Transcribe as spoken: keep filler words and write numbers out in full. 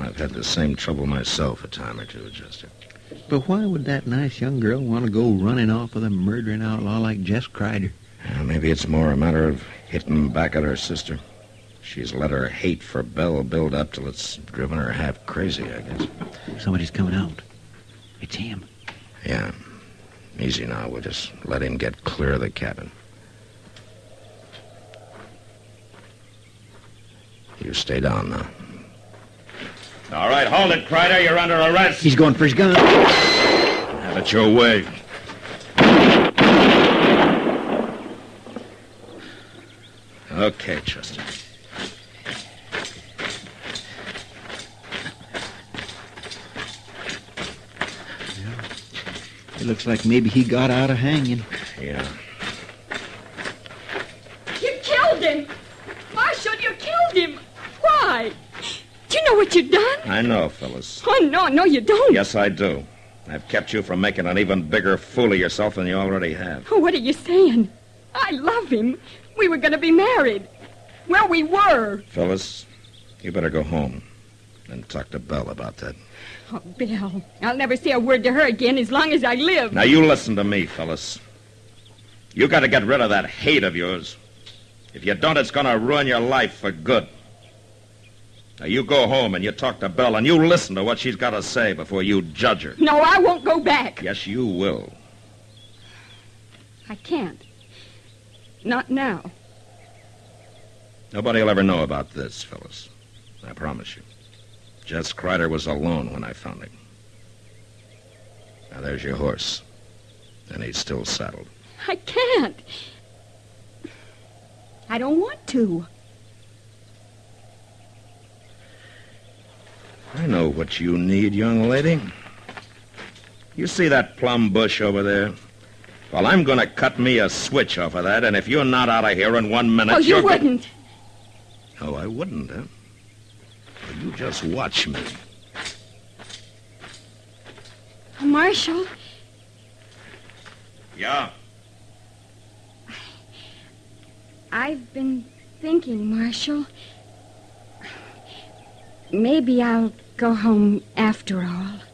I've had the same trouble myself a time or two, Chester. But why would that nice young girl want to go running off with a murdering outlaw like Jess Kreider? Yeah, maybe it's more a matter of hitting back at her sister. She's let her hate for Belle build up till it's driven her half crazy, I guess. Somebody's coming out. It's him. Yeah. Easy now. We'll just let him get clear of the cabin. You stay down now. All right, hold it, Kreider. You're under arrest. He's going for his gun. Have it your way. Okay, Chester. It looks like maybe he got out of hanging. Yeah. You killed him! Marshal, you killed him! Why? Do you know what you've done? I know, Phyllis. Oh, no, no, you don't. Yes, I do. I've kept you from making an even bigger fool of yourself than you already have. Oh, what are you saying? I love him. We were going to be married. Well, we were. Phyllis, you better go home and talk to Belle about that. Oh, Bill, I'll never say a word to her again as long as I live. Now, you listen to me, Phyllis. You got to get rid of that hate of yours. If you don't, it's going to ruin your life for good. Now, you go home and you talk to Belle and you listen to what she's got to say before you judge her. No, I won't go back. Yes, you will. I can't. Not now. Nobody will ever know about this, Phyllis. I promise you. Jess Kreider was alone when I found him. Now, there's your horse. And he's still saddled. I can't. I don't want to. I know what you need, young lady. You see that plum bush over there? Well, I'm going to cut me a switch off of that, and if you're not out of here in one minute, Oh, you you're wouldn't. Go- oh, I wouldn't, huh? Well, you just watch me. Marshal, Yeah? I've been thinking, Marshal. Maybe I'll go home after all.